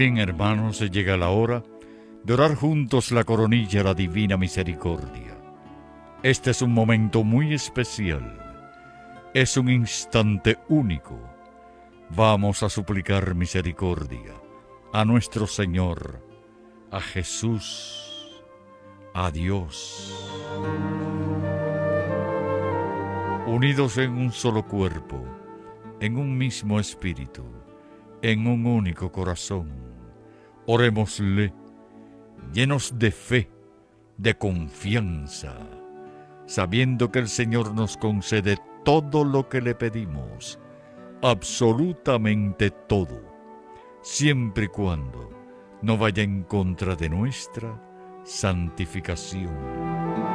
Bien, hermanos, llega la hora de orar juntos la coronilla a la divina misericordia. Este es un momento muy especial. Es un instante único. Vamos a suplicar misericordia a nuestro Señor, a Jesús, a Dios. Unidos en un solo cuerpo, en un mismo espíritu, en un único corazón, orémosle, llenos de fe, de confianza, sabiendo que el Señor nos concede todo lo que le pedimos, absolutamente todo, siempre y cuando no vaya en contra de nuestra santificación.